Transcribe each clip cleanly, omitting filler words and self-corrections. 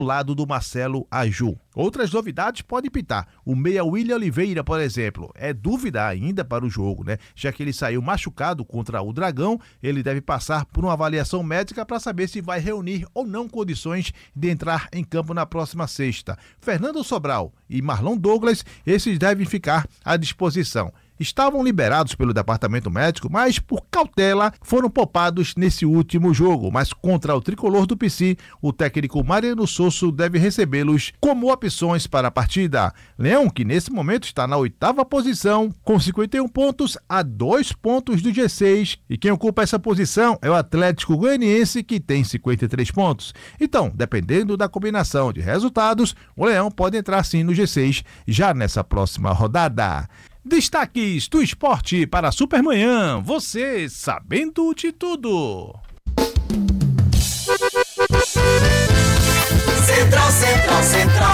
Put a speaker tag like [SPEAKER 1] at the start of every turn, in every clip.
[SPEAKER 1] lado do Marcelo Aju. Outras novidades podem pintar. O meia William Oliveira, por exemplo, é dúvida ainda para o jogo, né? Já que ele saiu machucado contra o Dragão, ele deve passar por uma avaliação médica para saber se vai reunir ou não condições de entrar em campo na próxima sexta. Fernando Sobral e Marlon Douglas, esses devem ficar à disposição. Estavam liberados pelo departamento médico, mas por cautela foram poupados nesse último jogo. Mas contra o tricolor do PC, o técnico Mariano Sosso deve recebê-los como opções para a partida. Leão, que nesse momento está na 8ª posição, com 51 pontos a 2 pontos do G6. E quem ocupa essa posição é o Atlético Goianiense, que tem 53 pontos. Então, dependendo da combinação de resultados, o Leão pode entrar sim no G6 já nessa próxima rodada. Destaques do esporte para a Supermanhã, você sabendo de tudo.
[SPEAKER 2] Central.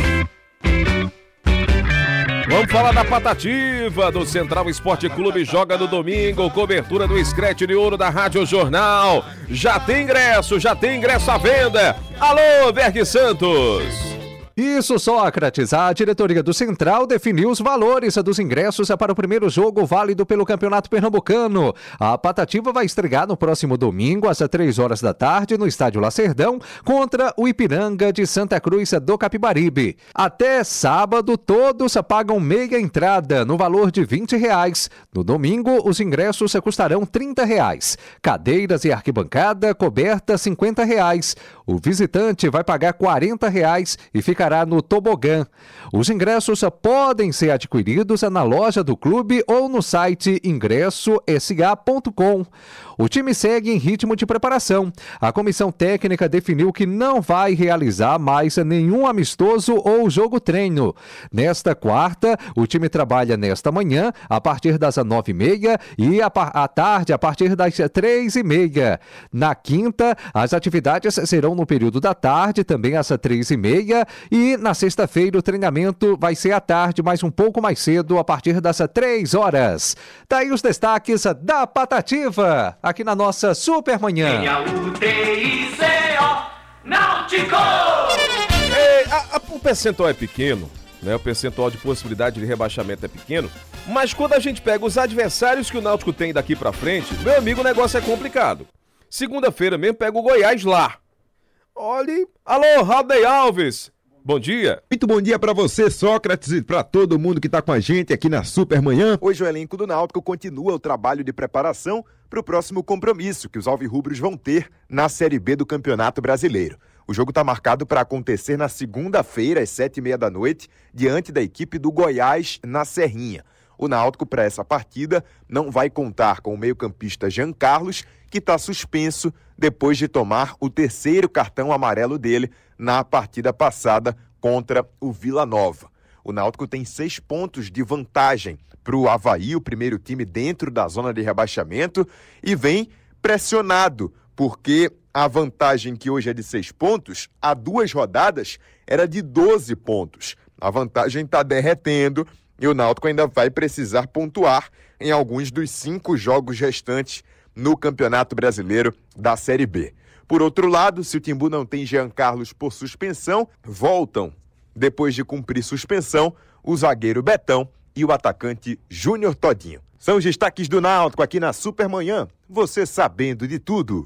[SPEAKER 3] Vamos falar da Patativa do Central Esporte Clube. Joga no domingo, cobertura do Scratch de Ouro da Rádio Jornal. Já tem ingresso à venda. Alô, Berg Santos.
[SPEAKER 4] Isso, Sócrates. A diretoria do Central definiu os valores dos ingressos para o primeiro jogo válido pelo Campeonato Pernambucano. A Patativa vai estrear no próximo domingo, às 3 horas da tarde, no Estádio Lacerdão, contra o Ipiranga de Santa Cruz do Capibaribe. Até sábado, todos pagam meia entrada, no valor de R$20. No domingo, os ingressos custarão R$30. Cadeiras e arquibancada coberta R$50. O visitante vai pagar R$40 e ficará no tobogã. Os ingressos podem ser adquiridos na loja do clube ou no site ingressosa.com. O time segue em ritmo de preparação. A comissão técnica definiu que não vai realizar mais nenhum amistoso ou jogo-treino. Nesta quarta, o time trabalha nesta manhã, a partir das 9h30 e à tarde, a partir das 3h30. Na quinta, as atividades serão no período da tarde, também às 3h30. E na sexta-feira, o treinamento vai ser à tarde, mas um pouco mais cedo, a partir das 3 horas. Daí os destaques da Patativa, aqui na nossa Supermanhã.
[SPEAKER 3] O percentual é pequeno, né? O percentual de possibilidade de rebaixamento é pequeno, mas quando a gente pega os adversários que o Náutico tem daqui pra frente, meu amigo, o negócio é complicado. Segunda-feira mesmo pega o Goiás lá. Olhe, alô, Rodney Alves. Bom dia.
[SPEAKER 5] Muito bom dia para você, Sócrates, e para todo mundo que está com a gente aqui na Supermanhã.
[SPEAKER 6] Hoje o elenco do Náutico continua o trabalho de preparação para o próximo compromisso que os alvirrubros vão ter na Série B do Campeonato Brasileiro. O jogo está marcado para acontecer na segunda-feira, às 7h30 da noite, diante da equipe do Goiás, na Serrinha. O Náutico, para essa partida, não vai contar com o meio-campista Jean Carlos, que está suspenso depois de tomar o 3º cartão amarelo dele na partida passada contra o Vila Nova. O Náutico tem 6 pontos de vantagem para o Avaí, o primeiro time dentro da zona de rebaixamento, e vem pressionado, porque a vantagem que hoje é de 6 pontos, há 2 rodadas era de 12 pontos. A vantagem está derretendo e o Náutico ainda vai precisar pontuar em alguns dos 5 jogos restantes no Campeonato Brasileiro da Série B. Por outro lado, se o Timbu não tem Jean Carlos por suspensão, voltam, depois de cumprir suspensão, o zagueiro Betão e o atacante Júnior Todinho. São os destaques do Náutico aqui na Supermanhã, você sabendo de tudo.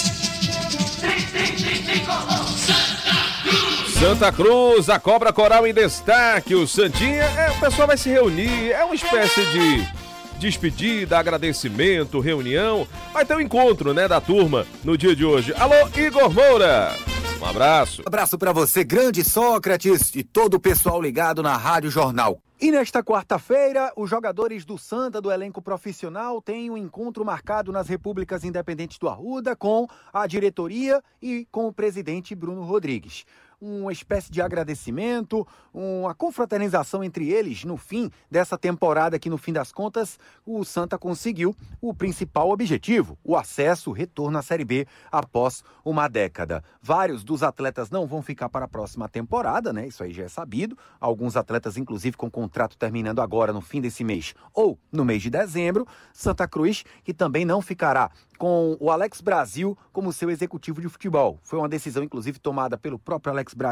[SPEAKER 3] Santa Cruz, a Cobra Coral em destaque. O Santinha, o pessoal vai se reunir, é uma espécie de despedida, agradecimento, reunião. Vai ter um encontro, né, da turma no dia de hoje. Alô, Igor Moura. Um abraço.
[SPEAKER 7] Um abraço pra você, grande Sócrates, e todo o pessoal ligado na Rádio Jornal. E nesta quarta-feira, os jogadores do Santa, do elenco profissional, têm um encontro marcado nas Repúblicas Independentes do Arruda com a diretoria e com o presidente Bruno Rodrigues. Uma espécie de agradecimento, uma confraternização entre eles no fim dessa temporada que, no fim das contas, o Santa conseguiu o principal objetivo, o acesso, o retorno à Série B após uma década. Vários dos atletas não vão ficar para a próxima temporada, né? Isso aí já é sabido. Alguns atletas, inclusive, com contrato contrato terminando agora no fim desse mês ou no mês de dezembro. Santa Cruz, que também não ficará com o Alex Brasil como seu executivo de futebol. Foi uma decisão, inclusive, tomada pelo próprio Alex Brasil.